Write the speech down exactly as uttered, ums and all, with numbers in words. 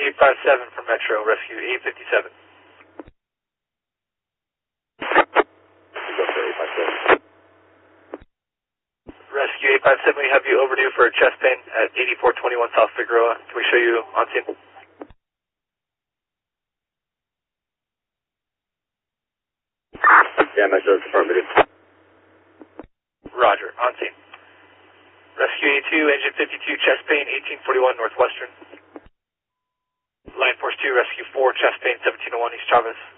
eight five seven from Metro, rescue eight fifty-seven. Rescue eight five seven, we have you overdue for a chest pain at eighty-four twenty-one South Figueroa. Can we show you on scene? Yeah, Metro's affirmative. Roger, on scene. Rescue eighty-two, engine fifty-two, chest pain, eighteen forty-one Northwestern. Line Force two, Rescue four, chest pain, seventeen oh one East Chavez.